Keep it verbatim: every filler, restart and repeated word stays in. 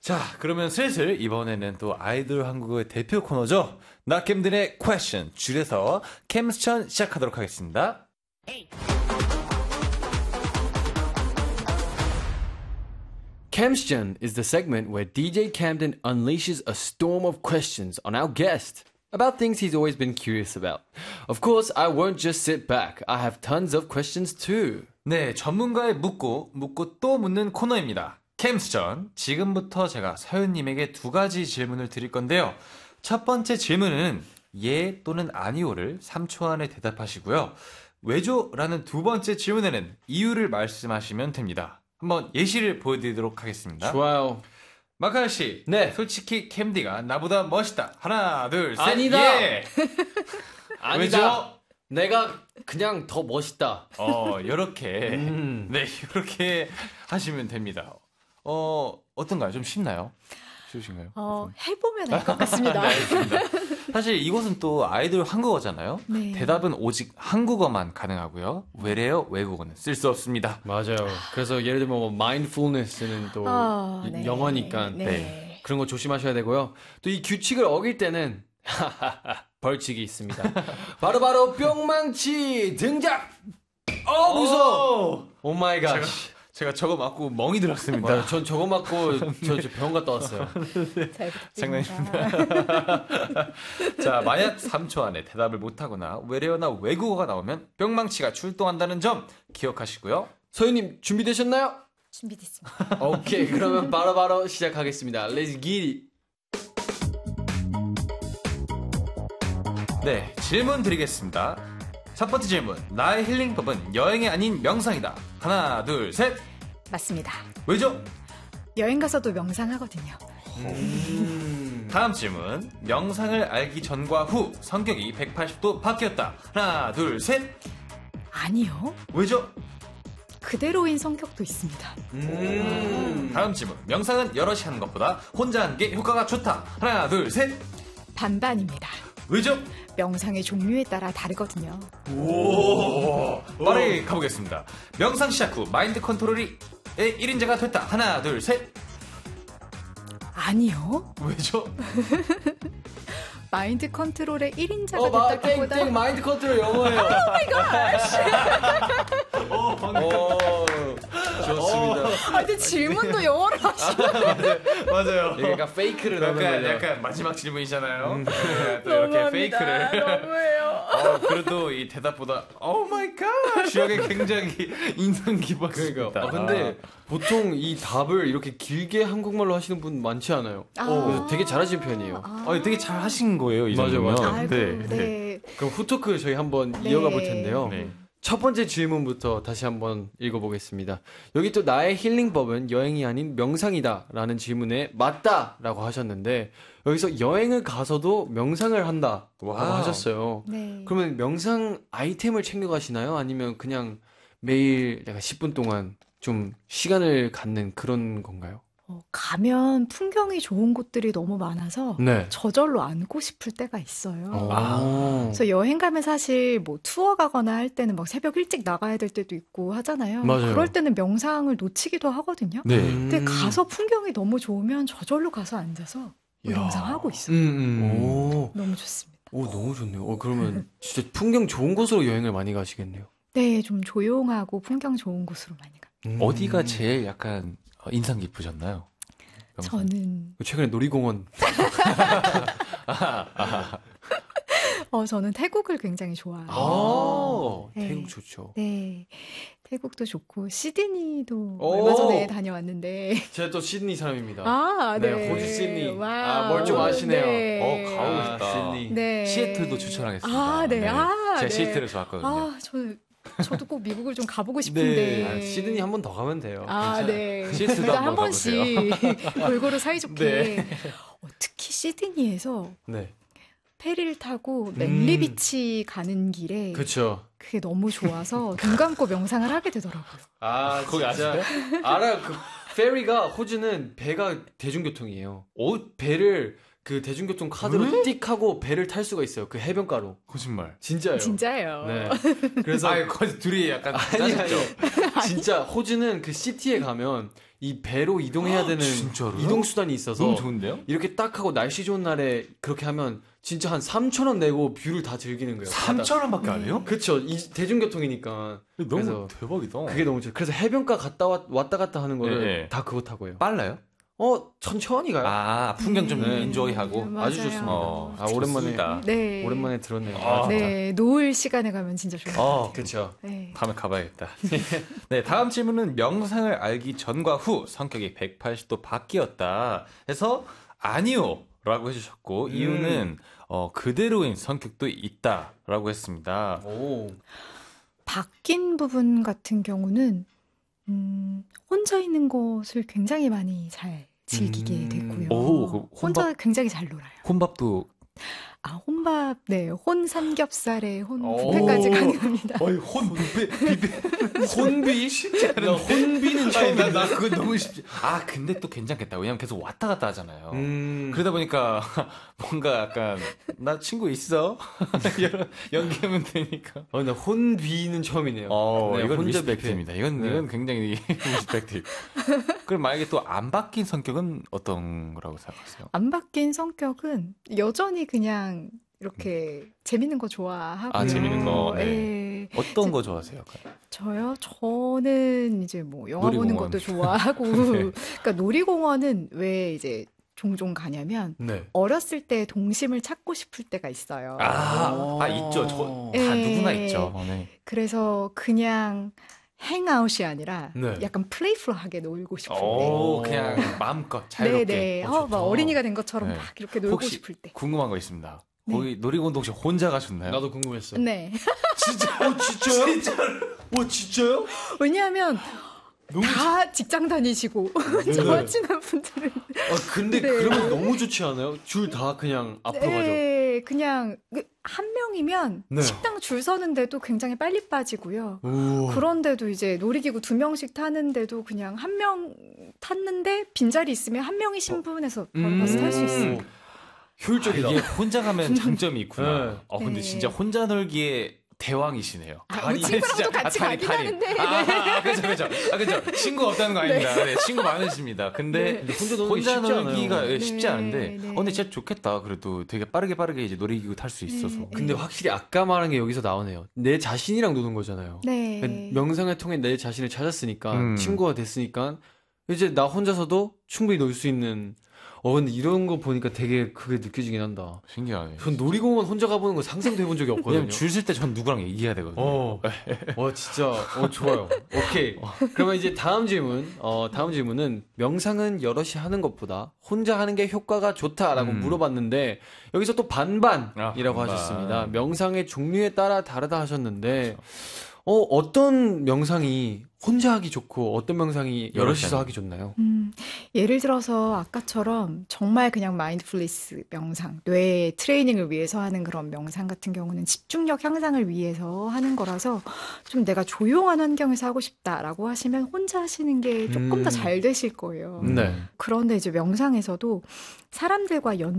자, 그러면 슬슬 이번에는 또 아이돌 한국어의 대표 코너죠. 낙캠들의 퀘스천, 줄여서 캠스천 시작하도록 하겠습니다. Camstion is the segment where D J Camden unleashes a storm of questions on our guest about things he's always been curious about. Of course, I won't just sit back. I have tons of questions too. 네, 전문가의 묻고 묻고 또 묻는 코너입니다. 캠스전. 지금부터 제가 서윤님에게 두 가지 질문을 드릴 건데요. 첫 번째 질문은 예 또는 아니오를 삼 초 안에 대답하시고요. 왜죠?라는 두 번째 질문에는 이유를 말씀하시면 됩니다. 한번 예시를 보여드리도록 하겠습니다. 좋아요. 마카엘 씨, 네. 솔직히 캠디가 나보다 멋있다. 하나, 둘, 셋. 아니다. 예. 아니다. 왜죠? 내가 그냥 더 멋있다. 어, 요렇게 음. 네, 요렇게 하시면 됩니다. 어, 어떤가요? 좀 쉽나요? 쉬우신가요? 어, 해보면 알 것 같습니다. 사실 이곳은 또 아이돌 한국어잖아요. 네. 대답은 오직 한국어만 가능하고요. 외래어, 외국어는 쓸 수 없습니다. 맞아요. 그래서 예를 들면 뭐 mindfulness는 또 어, 이- 네. 영어니까 네. 네. 그런 거 조심하셔야 되고요. 또 이 규칙을 어길 때는 벌칙이 있습니다. 바로바로 뿅망치 등장! 어 무서워! 오 마이 갓. 제가 저거 맞고 멍이 들었습니다. 맞아요. 전 저거 맞고 저, 저 병원 갔다 왔어요. 잘 장난입니다. 부탁드립니다. 자, 만약 삼 초 안에 대답을 못하거나 외래어나 외국어가 나오면 뿅망치가 출동한다는 점 기억하시고요. 서윤님 준비되셨나요? 준비됐습니다. 오케이, 그러면 바로바로 시작하겠습니다. Let's get it. 네, 질문 드리겠습니다. 첫 번째 질문. 나의 힐링법은 여행이 아닌 명상이다. 하나, 둘, 셋. 맞습니다. 왜죠? 여행 가서도 명상하거든요. 다음 질문. 명상을 알기 전과 후 성격이 백팔십 도 바뀌었다. 하나, 둘, 셋. 아니요. 왜죠? 그대로인 성격도 있습니다. 음. 다음 질문. 명상은 여럿이 하는 것보다 혼자 하는 게 효과가 좋다. 하나, 둘, 셋. 반반입니다. 왜죠? 명상의 종류에 따라 다르거든요. 오, 빠르게 가보겠습니다. 명상 시작 후 마인드 컨트롤이 일 인자가 됐다. 하나, 둘, 셋. 아니요. 왜죠? 마인드 컨트롤의 일 인자가 어, 마, 땡, 됐다기보다 땡, 마인드 컨트롤 영어예요. 어, 방금. 오, 좋습니다. 아, 근데 질문도 영어로 하시면 맞아요. 이게 약간 페이크를 넣는 약간, 거죠. 약간 마지막 질문이잖아요. 네, 또 이렇게 페이크를. 너무해요. 어, 그래도 이 대답보다 오 마이 갓 주역이 굉장히 인상 깊었습니다. 그러니까. 아, 근데 보통 이 답을 이렇게 길게 한국말로 하시는 분 많지 않아요. 아. 그래서 되게 잘하시는 편이에요. 아. 어, 되게 잘 하신 거예요, 이 맞아요, 정도면. 맞아요. 아이고, 네, 네. 네. 그럼 후토크 저희 한번 네. 이어가 볼 텐데요. 네. 첫 번째 질문부터 다시 한번 읽어보겠습니다. 여기 또 나의 힐링법은 여행이 아닌 명상이다 라는 질문에 맞다 라고 하셨는데 여기서 여행을 가서도 명상을 한다 라고 와우. 하셨어요. 네. 그러면 명상 아이템을 챙겨가시나요? 아니면 그냥 매일 약간 십 분 동안 좀 시간을 갖는 그런 건가요? 어, 가면 풍경이 좋은 곳들이 너무 많아서 네. 저절로 앉고 싶을 때가 있어요. 아. 그래서 여행 가면 사실 뭐 투어 가거나 할 때는 막 새벽 일찍 나가야 될 때도 있고 하잖아요. 맞아요. 그럴 때는 명상을 놓치기도 하거든요. 네. 근데 음. 가서 풍경이 너무 좋으면 저절로 가서 앉아서 야. 명상하고 있어요. 음, 음. 오. 너무 좋습니다. 오, 너무 좋네요. 어, 그러면 진짜 풍경 좋은 곳으로 여행을 많이 가시겠네요. 네, 좀 조용하고 풍경 좋은 곳으로 많이 가요. 음. 어디가 제일 약간 인상 깊으셨나요? 명상. 저는 최근에 놀이공원. 어 저는 태국을 굉장히 좋아해요. 아, 네. 태국 좋죠. 네, 태국도 좋고 시드니도 오! 얼마 전에 다녀왔는데. 제가 또 시드니 사람입니다. 아, 네. 네, 호주 시드니. 와우. 아, 뭘 좀 아시네요. 네. 어, 가고 아, 싶다. 시드니. 네. 시애틀도 추천하겠습니다. 아, 네. 아, 제가 네. 시애틀을 좋았거든요. 아, 저는 저도 꼭 미국을 좀 가보고 싶은데. 아, 시드니 한 번 더 가면 돼요. 아, 네. 시애틀도 그러니까 한번 한 번씩 골고루 사이좋게. 네. 어, 특히 시드니에서 네. 페리를 타고 멜리비치 가는 길에 그쵸. 그게 너무 좋아서 눈 감고 명상을 하게 되더라고요. 아, 거기 아세요? 알아요. 그 페리가 호주는 배가 대중교통이에요. 오, 배를 그 대중교통 카드로 띡 하고 배를 탈 수가 있어요. 그 해변가로. 거짓말. 진짜요. 진짜예요. 네. 그래서 아, 거기 둘이 약간 아니 짜증죠. 아니. 진짜 호주는 그 시티에 가면 이 배로 이동해야 되는 진짜로요? 이동 수단이 있어서 너무 좋은데요? 이렇게 딱 하고 날씨 좋은 날에 그렇게 하면 진짜 한 삼천 원 내고 뷰를 다 즐기는 거예요. 삼천 원밖에 안 해요? 그렇죠. 이 대중교통이니까. 너무 그래서 대박이다. 그게 너무 좋아요. 그래서 해변가 갔다 왔, 왔다 갔다 하는 거를 네, 네. 다 그거 타고요. 빨라요? 어, 천천히 가요. 아, 풍경 좀 네. 인조이하고. 맞아요. 아주 좋습니다. 어, 아, 오랜만에 좋습니다. 네. 오랜만에 들었네요. 아, 네, 노을 시간에 가면 진짜 좋은 것 어, 같아요. 그렇죠. 네. 다음에 가봐야겠다. 네, 다음 질문은 명상을 알기 전과 후 성격이 백팔십 도 바뀌었다 해서 아니요 라고 해주셨고 음. 이유는 어, 그대로인 성격도 있다라고 했습니다. 오. 바뀐 부분 같은 경우는 음, 혼자 있는 것을 굉장히 많이 잘 즐기게 음. 됐고요. 오, 그 혼밥- 혼자 굉장히 잘 놀아요. 혼밥도 아, 혼밥, 네, 혼 삼겹살에 혼 오. 뷔페까지 가능합니다. 어이 혼 뷔페 뷔페 혼비? 쉽지 않은데. 혼비는 아니, 처음이다. 나, 나 그거 너무 쉽지. 아 근데 또 괜찮겠다. 왜냐면 계속 왔다 갔다 하잖아요. 음. 그러다 보니까 뭔가 약간 나 친구 있어 이런 연기하면 되니까. 어, 근데 혼비는 처음이네요. 어, 네, 이건 혼자 리스펙트입니다. 이건 네. 이건 굉장히 리스펙트. 그럼 만약에 또 안 바뀐 성격은 어떤 거라고 생각하세요? 안 바뀐 성격은 여전히 그냥 이렇게 재밌는 거 좋아하고요. 아, 재밌는 거, 네. 예. 어떤 거 좋아하세요? 약간? 저요? 저는 이제 뭐 영화 보는 놀이공원. 것도 좋아하고, 네. 그러니까 놀이공원은 왜 이제 종종 가냐면 네. 어렸을 때 동심을 찾고 싶을 때가 있어요. 아, 아 있죠. 저, 다 예. 누구나 있죠. 네. 그래서 그냥 행아웃이 아니라 네. 약간 플레이풀하게 놀고 싶을 때. 오, 그냥 마음껏 자유롭게. 네네. 어, 어, 좋다. 막 어린이가 된 것처럼 네. 막 이렇게 놀고 혹시 싶을 때. 궁금한 거 있습니다. 네. 거기 놀이공원 혹시 혼자 가셨나요? 나도 궁금했어. 네. 진짜? 어, 진짜요? 진짜로? 와, 진짜요? 왜냐하면 너무 다 직장 다니시고 저와 친한 분들은 아, 근데 네. 그러면 너무 좋지 않아요? 줄 다 그냥 앞으로 가죠. 네, 그냥 그 한 명이면 네. 식당 줄 서는데도 굉장히 빨리 빠지고요. 오. 그런데도 이제 놀이기구 두 명씩 타는데도 그냥 한 명 탔는데 빈자리 있으면 한 명이 신분해서 바로 가서 탈 수 있어요. 음. 효율적이다. 아, 이게 혼자 가면 장점이 있구나. 네. 어, 근데 네. 진짜 혼자 놀기에 대왕이시네요. 아, 우리 친구랑도 같이 가긴 하는데. 아, 아, 아, 그죠, 그죠. 아, 그죠. 친구 없다는 거 아닙니다. 네, 친구 많으십니다. 근데 근데 혼자 노는 게 혼자 쉽지 놀기가 않아요. 예, 쉽지 네, 않은데, 네. 어, 근데 진짜 좋겠다. 그래도 되게 빠르게 빠르게 이제 놀이기구 탈 수 있어서. 네, 근데 확실히 아까 말한 게 여기서 나오네요. 내 자신이랑 노는 거잖아요. 네. 명상을 통해 내 자신을 찾았으니까 음. 친구가 됐으니까 이제 나 혼자서도 충분히 놀 수 있는. 어 근데 이런 거 보니까 되게 그게 느껴지긴 한다. 신기하네. 전 놀이공원 혼자 가보는 거 상상도 해본 적이 없거든요. 왜냐면 줄 쓸 때 전 누구랑 얘기해야 되거든요. 어, 어 진짜, 어 좋아요. 오케이. 그러면 이제 다음 질문, 어 다음 질문은 명상은 여럿이 하는 것보다 혼자 하는 게 효과가 좋다라고 음. 물어봤는데 여기서 또 반반이라고 아, 반반. 하셨습니다. 명상의 종류에 따라 다르다 하셨는데 어 어떤 명상이 혼자 하기 좋고 어떤 명상이 여럿이서 하기 좋나요? 음, 예를 들어서 아까처럼 정말 그냥 마인드풀니스 명상, 뇌 트레이닝을 위해서 하는 그런 명상 같은 경우는 집중력 향상을 위해서 하는 거라서 좀 내가 조용한 환경에서 하고 싶다라고 하시면 혼자 하시는 게 조금 음. 더 잘 되실 거예요. 네. 그런데 이제 명상에서도 사람들과 연